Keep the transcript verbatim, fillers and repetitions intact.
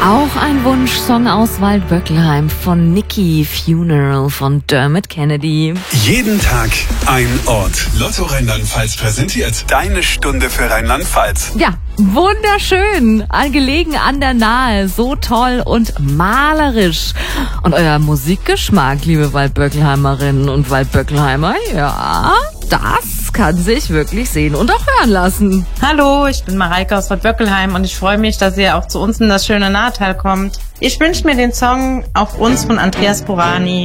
Auch ein Wunschsong aus Waldböckelheim von Nikki, Funeral von Dermot Kennedy. Jeden Tag ein Ort. Lotto Rheinland-Pfalz präsentiert deine Stunde für Rheinland-Pfalz. Ja, wunderschön, gelegen an der Nahe, so toll und malerisch. Und euer Musikgeschmack, liebe Waldböckelheimerinnen und Waldböckelheimer, ja, das kann sich wirklich sehen und auch hören lassen. Hallo, ich bin Mareike aus Waldböckelheim und ich freue mich, dass ihr auch zu uns in das schöne Nahtal kommt. Ich wünsche mir den Song Auf uns von Andreas Borani.